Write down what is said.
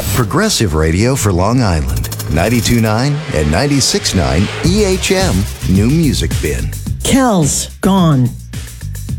Progressive Radio for Long Island. 92.9 and 96.9 EHM New Music Bin. Kel's gone.